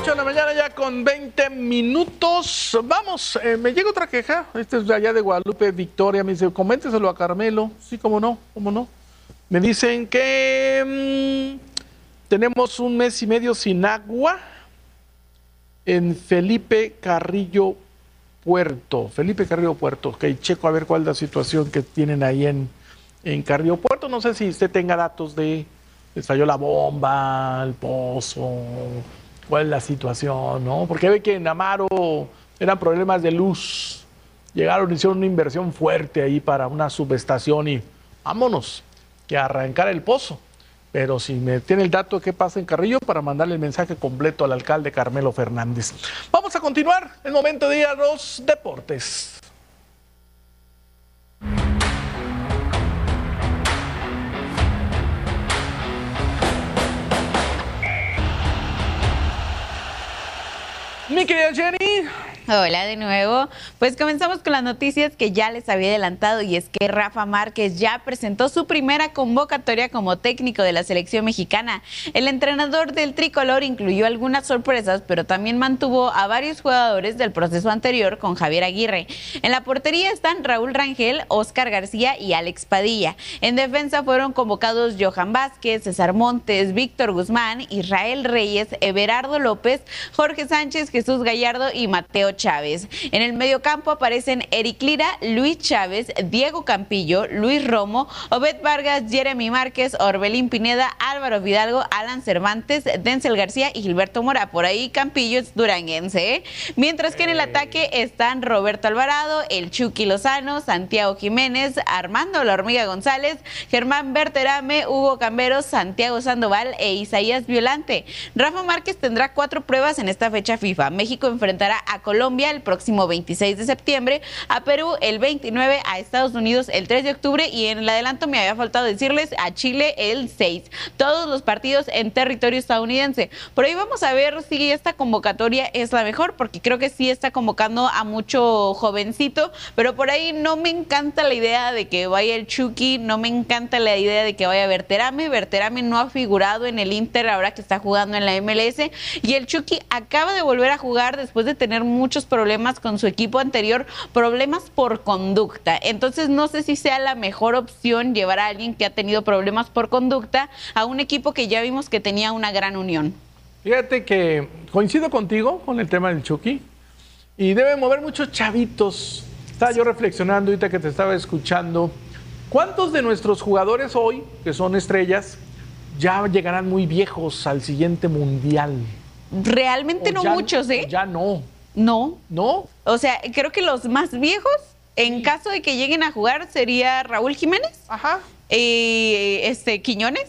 8 de la mañana ya con 20 minutos. Vamos, me llega otra queja. Este es de allá de Guadalupe, Victoria. Me dice, coménteselo a Carmelo. Sí, cómo no, cómo no. Me dicen que tenemos un mes y medio sin agua en Felipe Carrillo Puerto. Felipe Carrillo Puerto. Ok, checo a ver cuál es la situación que tienen ahí en Carrillo Puerto. No sé si usted tenga datos de... les falló la bomba, el pozo, cuál es la situación, ¿no? Porque ve que en Amaro eran problemas de luz. Llegaron, hicieron una inversión fuerte ahí para una subestación y vámonos, que arrancar el pozo. Pero si me tiene el dato de qué pasa en Carrillo, para mandarle el mensaje completo al alcalde Carmelo Fernández. Vamos a continuar, el momento de ir a los deportes. Mi querida Jenny. Hola de nuevo. Pues comenzamos con las noticias que ya les había adelantado, y es que Rafa Márquez ya presentó su primera convocatoria como técnico de la selección mexicana. El entrenador del tricolor incluyó algunas sorpresas, pero también mantuvo a varios jugadores del proceso anterior con Javier Aguirre. En la portería están Raúl Rangel, Óscar García y Alex Padilla. En defensa fueron convocados Johan Vázquez, César Montes, Víctor Guzmán, Israel Reyes, Everardo López, Jorge Sánchez, Jesús Gallardo y Mateo Chávez. En el mediocampo aparecen Eric Lira, Luis Chávez, Diego Campillo, Luis Romo, Obed Vargas, Jeremy Márquez, Orbelín Pineda, Álvaro Fidalgo, Alan Cervantes, Denzel García y Gilberto Mora. Por ahí Campillo es duranguense, ¿eh? Mientras que en el ataque están Roberto Alvarado, el Chucky Lozano, Santiago Jiménez, Armando La Hormiga González, Germán Berterame, Hugo Camberos, Santiago Sandoval e Isaías Violante. Rafa Márquez tendrá 4 pruebas en esta fecha FIFA. México enfrentará a Colombia el próximo 26 de septiembre, a Perú el 29, a Estados Unidos el 3 de octubre y en el adelanto me había faltado decirles a Chile el 6. Todos los partidos en territorio estadounidense. Por ahí vamos a ver si esta convocatoria es la mejor, porque creo que sí está convocando a mucho jovencito, pero por ahí no me encanta la idea de que vaya el Chucky, no me encanta la idea de que vaya Berterame. Berterame no ha figurado en el Inter ahora que está jugando en la MLS, y el Chucky acaba de volver a jugar después de tener muchos problemas con su equipo anterior, problemas por conducta. Entonces no sé si sea la mejor opción llevar a alguien que ha tenido problemas por conducta a un equipo que ya vimos que tenía una gran unión. Fíjate que coincido contigo con el tema del Chucky y debe mover muchos chavitos. Estaba yo reflexionando ahorita que te estaba escuchando. ¿Cuántos de nuestros jugadores hoy, que son estrellas, ya llegarán muy viejos al siguiente mundial? Realmente no muchos, ¿eh? Ya no. No. ¿No? O sea, creo que los más viejos, en caso de que lleguen a jugar, sería Raúl Jiménez. Ajá. Quiñones.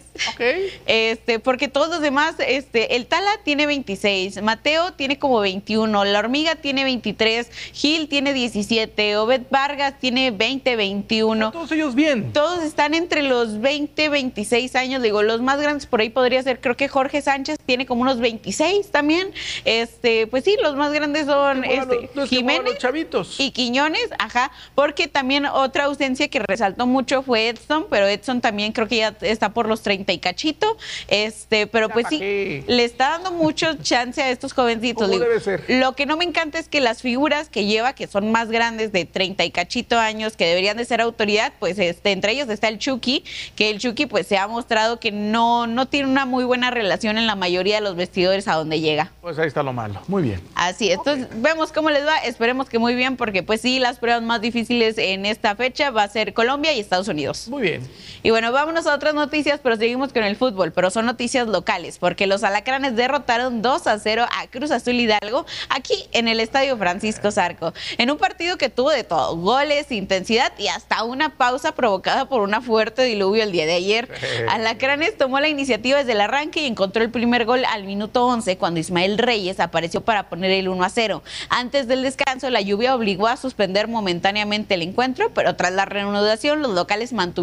Ok. Porque todos los demás, el Tala tiene 26, Mateo tiene como 21, La Hormiga tiene 23, Gil tiene 17, Obed Vargas tiene 20, 21. Todos ellos bien. Todos están entre los 20, 26 años. Digo, los más grandes por ahí podría ser, creo que Jorge Sánchez tiene como unos 26 también. Pues sí, los más grandes son Jiménez chavitos. y Quiñones, ajá, porque también otra ausencia que resaltó mucho fue Edson, pero Edson también creo que ya está por los 30 y cachito, pero pues sí, le está dando mucho chance a estos jovencitos. Como debe ser. Lo que no me encanta es que las figuras que lleva, que son más grandes de 30 y cachito años, que deberían de ser autoridad, pues entre ellos está el Chucky, que el Chucky pues se ha mostrado que no tiene una muy buena relación en la mayoría de los vestidores a donde llega. Pues ahí está lo malo, muy bien. Así, entonces vemos cómo les va, esperemos que muy bien, porque pues sí, las pruebas más difíciles en esta fecha va a ser Colombia y Estados Unidos. Muy bien. Y bueno, vámonos a otras noticias, pero seguimos con el fútbol, pero son noticias locales, porque los alacranes derrotaron 2-0 a Cruz Azul Hidalgo, aquí en el Estadio Francisco Zarco, en un partido que tuvo de todo, goles, intensidad y hasta una pausa provocada por una fuerte diluvio el día de ayer. Alacranes tomó la iniciativa desde el arranque y encontró el primer gol al minuto 11, cuando Ismael Reyes apareció para poner el 1-0. Antes del descanso, la lluvia obligó a suspender momentáneamente el encuentro, pero tras la reanudación, los locales mantuvieron esa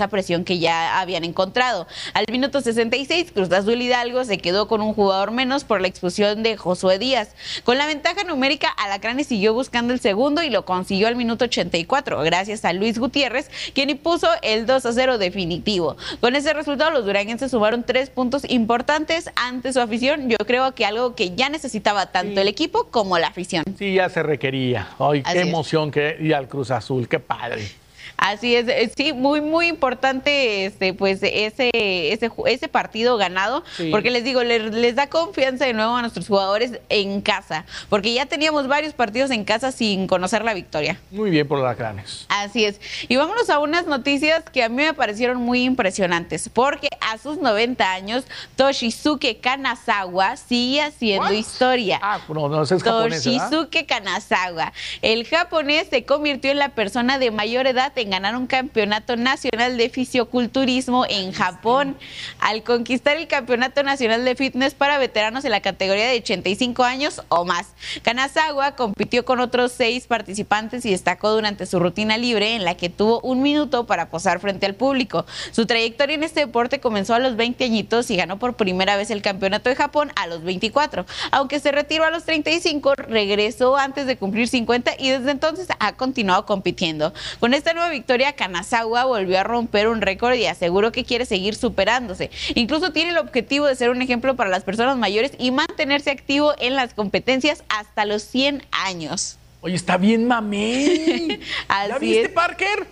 esa presión que ya habían encontrado. Al minuto 66, Cruz Azul Hidalgo se quedó con un jugador menos por la expulsión de Josué Díaz. Con la ventaja numérica, Alacranes siguió buscando el segundo y lo consiguió al minuto 84, gracias a Luis Gutiérrez, quien impuso el 2-0 definitivo. Con ese resultado, los duranguenses sumaron 3 puntos importantes ante su afición. Yo creo que algo que ya necesitaba tanto el equipo como la afición. Sí, ya se requería. Ay, qué emoción que ir al Cruz Azul, qué padre. Así es, sí, muy importante pues ese partido ganado, sí. Porque les digo, les da confianza de nuevo a nuestros jugadores en casa, porque ya teníamos varios partidos en casa sin conocer la victoria. Muy bien por los Alacranes. Así es. Y vámonos a unas noticias que a mí me parecieron muy impresionantes, porque a sus 90 años, Toshisuke Kanazawa sigue haciendo historia. No es japonés, Toshisuke Kanazawa. El japonés se convirtió en la persona de mayor edad en ganar un campeonato nacional de fisioculturismo en Japón, al conquistar el campeonato nacional de fitness para veteranos en la categoría de 85 años o más. Kanazawa compitió con otros 6 participantes y destacó durante su rutina libre, en la que tuvo 1 minuto para posar frente al público. Su trayectoria en este deporte comenzó a los 20 añitos y ganó por primera vez el campeonato de Japón a los 24. Aunque se retiró a los 35, regresó antes de cumplir 50 y desde entonces ha continuado compitiendo. Con esta nueva victoria, Kanazawa volvió a romper un récord y aseguró que quiere seguir superándose. Incluso tiene el objetivo de ser un ejemplo para las personas mayores y mantenerse activo en las competencias hasta los 100 años. Oye, está bien mamey. ¿Ya viste, Parker?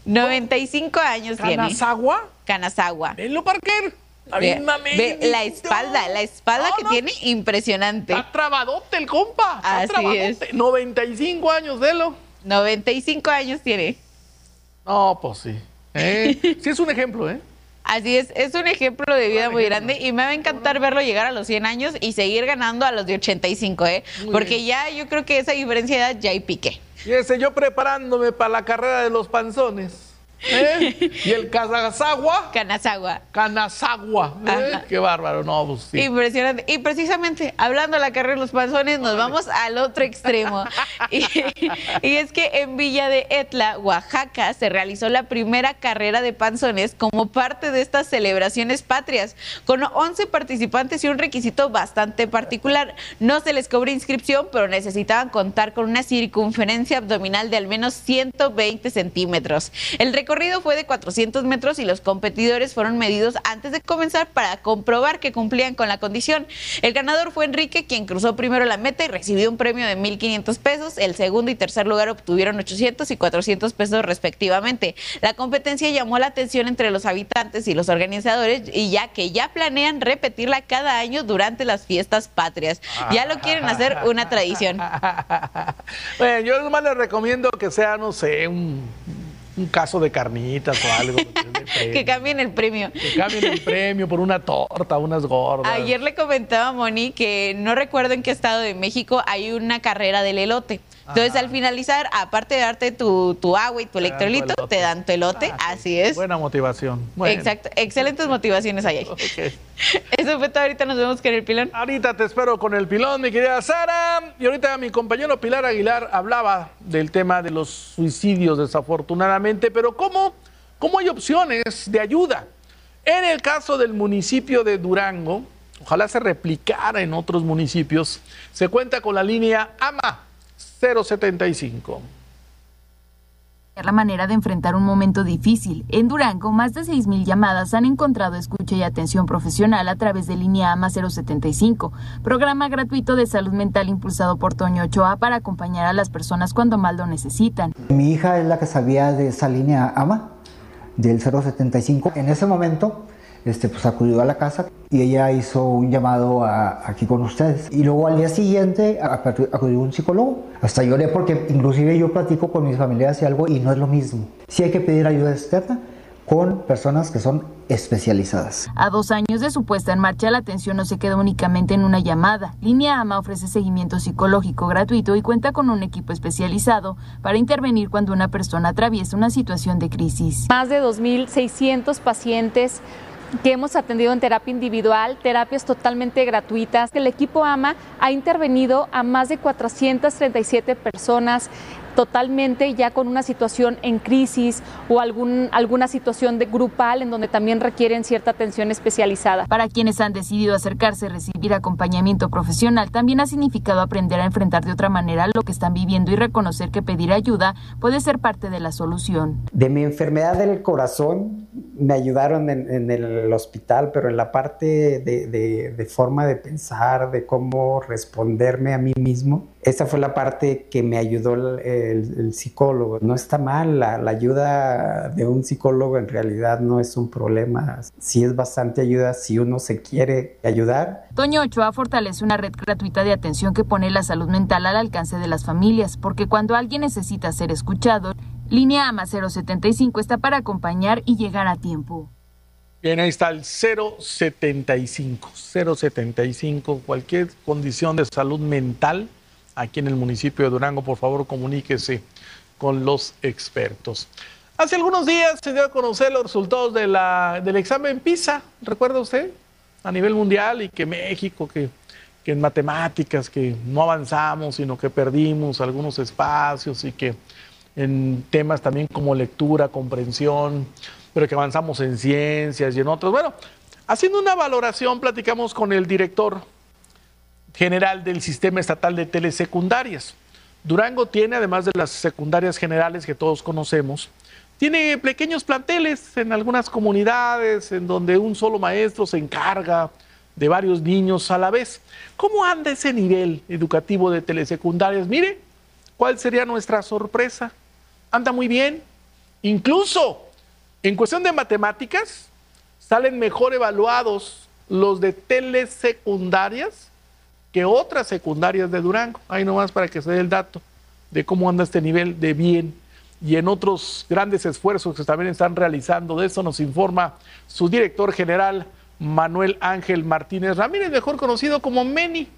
95 años tiene. ¿Kanazawa? Venlo, Parker. Está bien mamey. Ve la espalda que tiene, impresionante. Está trabadote el compa. Así es. 95 años, velo. 95 años tiene. No, pues sí. Sí es un ejemplo, ¿eh? Así es un ejemplo de vida muy grande y me va a encantar verlo llegar a los 100 años y seguir ganando a los de 85, porque ya yo creo que esa diferencia de edad ya hay pique. Fíjese, yo preparándome para la carrera de los panzones. Y el Kanazawa. Qué bárbaro, no, pues sí. Impresionante. Y precisamente, hablando de la carrera de los panzones, nos vamos al otro extremo. y es que en Villa de Etla, Oaxaca, se realizó la primera carrera de panzones como parte de estas celebraciones patrias, con 11 participantes y un requisito bastante particular. No se les cobró inscripción, pero necesitaban contar con una circunferencia abdominal de al menos 120 centímetros. El recorrido fue de 400 metros y los competidores fueron medidos antes de comenzar para comprobar que cumplían con la condición. El ganador fue Enrique, quien cruzó primero la meta y recibió un premio de 1,500 pesos. El segundo y tercer lugar obtuvieron 800 y 400 pesos respectivamente. La competencia llamó la atención entre los habitantes y los organizadores, y ya planean repetirla cada año durante las fiestas patrias. Ya lo quieren hacer una tradición. Bueno, yo nomás les recomiendo que sea, no sé, un caso de carnitas o algo. Que cambien el premio. Que cambien el premio por una torta, unas gordas. Ayer le comentaba a Moni que no recuerdo en qué estado de México hay una carrera del elote. Entonces, al finalizar, aparte de darte tu agua y tu electrolito, te dan tu elote. Así es. Buena motivación. Bueno. Exacto. Excelentes motivaciones ahí. Okay. Eso fue todo. Ahorita nos vemos con el pilón. Ahorita te espero con el pilón, mi querida Sara. Y ahorita mi compañero Pilar Aguilar hablaba del tema de los suicidios, desafortunadamente. Pero ¿cómo hay opciones de ayuda? En el caso del municipio de Durango, ojalá se replicara en otros municipios, se cuenta con la línea AMA 075. La manera de enfrentar un momento difícil. En Durango, más de 6,000 llamadas han encontrado escucha y atención profesional a través de línea AMA 075, programa gratuito de salud mental impulsado por Toño Ochoa para acompañar a las personas cuando más lo necesitan. Mi hija es la que sabía de esa línea AMA del 075. En ese momento, pues acudió a la casa y ella hizo un llamado aquí con ustedes. Y luego al día siguiente acudió un psicólogo. Hasta lloré porque inclusive yo platico con mis familiares y algo y no es lo mismo. Sí hay que pedir ayuda externa con personas que son especializadas. A 2 años de su puesta en marcha, la atención no se queda únicamente en una llamada. Línea AMA ofrece seguimiento psicológico gratuito y cuenta con un equipo especializado para intervenir cuando una persona atraviesa una situación de crisis. Más de 2,600 pacientes que hemos atendido en terapia individual, terapias totalmente gratuitas. El equipo AMA ha intervenido a más de 437 personas totalmente ya con una situación en crisis o alguna situación grupal en donde también requieren cierta atención especializada. Para quienes han decidido acercarse a recibir acompañamiento profesional, también ha significado aprender a enfrentar de otra manera lo que están viviendo y reconocer que pedir ayuda puede ser parte de la solución. De mi enfermedad del corazón me ayudaron en el hospital, pero en la parte de forma de pensar, de cómo responderme a mí mismo, esa fue la parte que me ayudó el psicólogo. No está mal, la ayuda de un psicólogo en realidad no es un problema. Sí es bastante ayuda si uno se quiere ayudar. Toño Ochoa fortalece una red gratuita de atención que pone la salud mental al alcance de las familias, porque cuando alguien necesita ser escuchado, Línea AMA 075 está para acompañar y llegar a tiempo. Bien, ahí está el 075, cualquier condición de salud mental aquí en el municipio de Durango, por favor comuníquese con los expertos. Hace algunos días se dio a conocer los resultados del examen PISA, ¿recuerda usted? A nivel mundial, y que México, que en matemáticas, que no avanzamos, sino que perdimos algunos espacios, y que en temas también como lectura, comprensión, pero que avanzamos en ciencias y en otros. Bueno, haciendo una valoración, platicamos con el director general del Sistema Estatal de Telesecundarias. Durango tiene, además de las secundarias generales que todos conocemos, tiene pequeños planteles en algunas comunidades en donde un solo maestro se encarga de varios niños a la vez. ¿Cómo anda ese nivel educativo de telesecundarias? Mire, ¿cuál sería nuestra sorpresa? Anda muy bien. Incluso en cuestión de matemáticas, salen mejor evaluados los de telesecundarias que otras secundarias de Durango. Ahí nomás para que se dé el dato de cómo anda este nivel de bien. Y en otros grandes esfuerzos que también están realizando, de eso nos informa su director general, Manuel Ángel Martínez Ramírez, mejor conocido como Meni.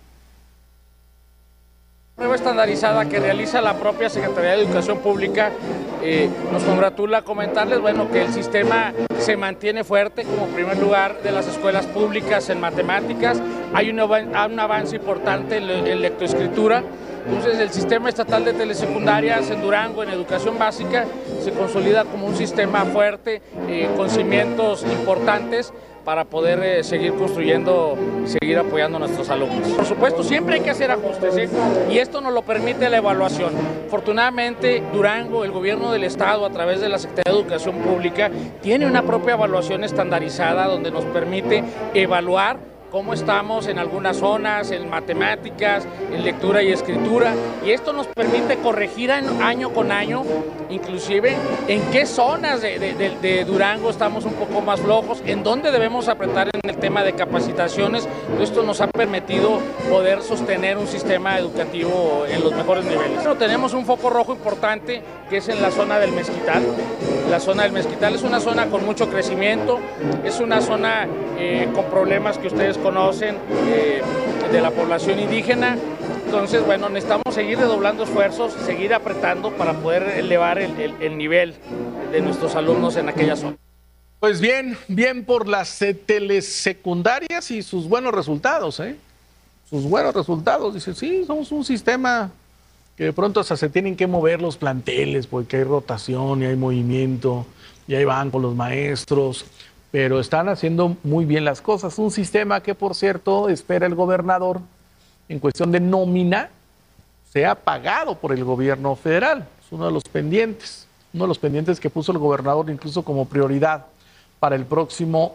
Prueba estandarizada que realiza la propia Secretaría de Educación Pública. Nos congratula comentarles, que el sistema se mantiene fuerte como primer lugar de las escuelas públicas en matemáticas. Hay un avance importante en lectoescritura. Entonces, el sistema estatal de telesecundarias en Durango, en educación básica, se consolida como un sistema fuerte, con cimientos importantes, para poder seguir construyendo, seguir apoyando a nuestros alumnos. Por supuesto, siempre hay que hacer ajustes, y esto nos lo permite la evaluación. Afortunadamente, Durango, el gobierno del estado, a través de la Secretaría de Educación Pública, tiene una propia evaluación estandarizada donde nos permite evaluar cómo estamos en algunas zonas, en matemáticas, en lectura y escritura, y esto nos permite corregir año con año, inclusive en qué zonas de Durango estamos un poco más flojos, en dónde debemos apretar en el tema de capacitaciones. Esto nos ha permitido poder sostener un sistema educativo en los mejores niveles. Pero tenemos un foco rojo importante que es en la zona del Mezquital. La zona del Mezquital es una zona con mucho crecimiento, es una zona con problemas que ustedes conocen de la población indígena. Entonces, necesitamos seguir redoblando esfuerzos, seguir apretando para poder elevar el nivel de nuestros alumnos en aquella zona. Pues bien por las telesecundarias y sus buenos resultados, sus buenos resultados. Dice, sí, somos un sistema que de pronto hasta se tienen que mover los planteles porque hay rotación y hay movimiento y ahí van con los maestros, pero están haciendo muy bien las cosas. Un sistema que, por cierto, espera el gobernador en cuestión de nómina sea pagado por el gobierno federal. Es uno de los pendientes que puso el gobernador incluso como prioridad para el próximo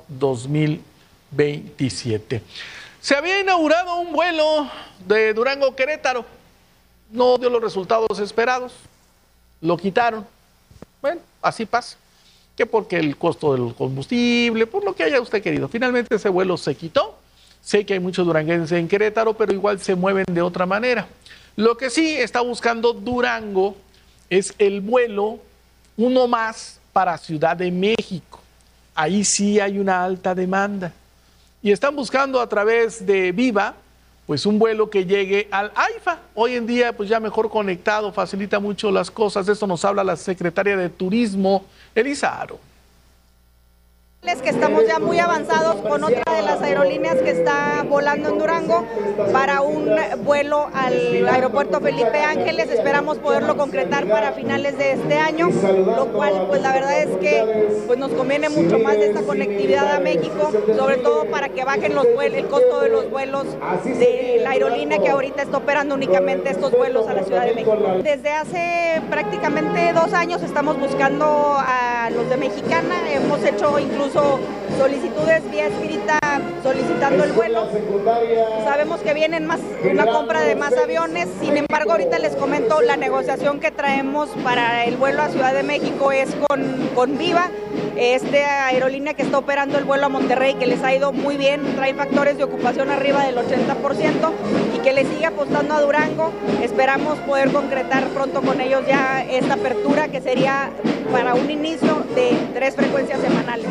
2027. Se había inaugurado un vuelo de Durango-Querétaro. No dio los resultados esperados. Lo quitaron. Bueno, así pasa. Que porque el costo del combustible, por lo que haya usted querido. Finalmente ese vuelo se quitó. Sé que hay muchos duranguenses en Querétaro, pero igual se mueven de otra manera. Lo que sí está buscando Durango es el vuelo uno más para Ciudad de México. Ahí sí hay una alta demanda. Y están buscando a través de Viva, pues un vuelo que llegue al AIFA. Hoy en día, pues ya mejor conectado, facilita mucho las cosas. De esto nos habla la secretaria de Turismo, Elisa Aro. Es que estamos ya muy avanzados con otra de las aerolíneas que está volando en Durango para un vuelo al aeropuerto Felipe Ángeles. Esperamos poderlo concretar para finales de este año, lo cual pues la verdad es que pues nos conviene mucho más de esta conectividad a México, sobre todo para que bajen el costo de los vuelos de la aerolínea que ahorita está operando únicamente estos vuelos a la Ciudad de México. Desde hace prácticamente 2 años estamos buscando a los de Mexicana, hemos hecho incluso solicitudes vía escrita solicitando el vuelo. Sabemos que vienen una compra de más aviones, sin embargo ahorita les comento, la negociación que traemos para el vuelo a Ciudad de México es con Viva, esta aerolínea que está operando el vuelo a Monterrey, que les ha ido muy bien, trae factores de ocupación arriba del 80% y que le sigue apostando a Durango. Esperamos poder concretar pronto con ellos ya esta apertura, que sería para un inicio de 3 frecuencias semanales.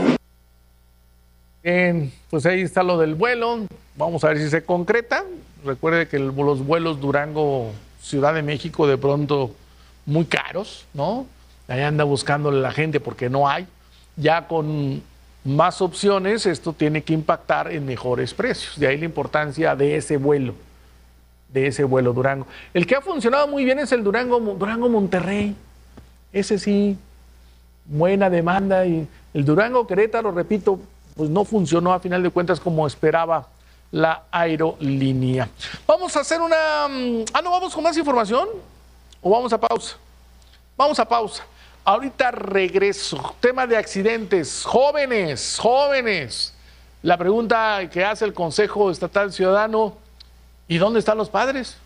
Bien, pues ahí está lo del vuelo. Vamos a ver si se concreta. Recuerde que los vuelos Durango-Ciudad de México de pronto muy caros, ¿no? Ahí anda buscándole la gente porque no hay. Ya con más opciones, esto tiene que impactar en mejores precios. De ahí la importancia de ese vuelo Durango. El que ha funcionado muy bien es el Durango-Monterrey. Ese sí, buena demanda. Y el Durango-Querétaro, repito, pues no funcionó a final de cuentas como esperaba la aerolínea. Vamos a hacer ¿vamos con más información? ¿O vamos a pausa? Vamos a pausa. Ahorita regreso. Tema de accidentes. Jóvenes. La pregunta que hace el Consejo Estatal Ciudadano, ¿y dónde están los padres?